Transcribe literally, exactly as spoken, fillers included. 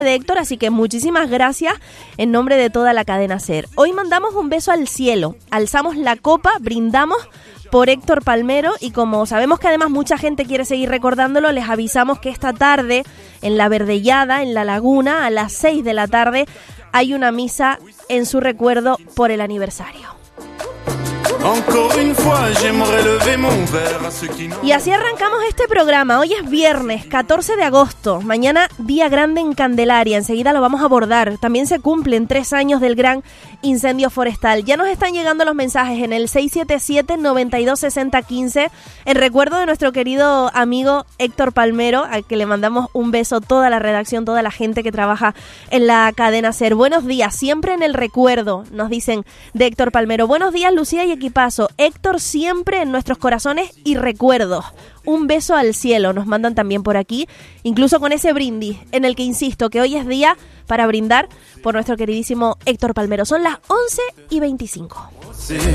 de Héctor, así que muchísimas gracias en nombre de toda la cadena SER. Hoy mandamos un beso al cielo, alzamos la copa, brindamos por Héctor Palmero y como sabemos que además mucha gente quiere seguir recordándolo, les avisamos que esta tarde en La Verdellada, en La Laguna, a las seis de la tarde, hay una misa en su recuerdo por el aniversario. Y así arrancamos este programa. Hoy es viernes, catorce de agosto. Mañana, día grande en Candelaria. Enseguida lo vamos a abordar. También se cumplen tres años del gran incendio forestal. Ya nos están llegando los mensajes en el seis siete siete, noventa y dos, sesenta, quince. En recuerdo de nuestro querido amigo Héctor Palmero, al que le mandamos un beso, toda la redacción, toda la gente que trabaja en la cadena SER. Buenos días, siempre en el recuerdo, nos dicen de Héctor Palmero. Buenos días, Lucía y equipazo. Héctor siempre en nuestros corazones y recuerdos. Un beso al cielo, nos mandan también por aquí, incluso con ese brindis en el que insisto que hoy es día para brindar por nuestro queridísimo Héctor Palmero. Son las once y veinticinco.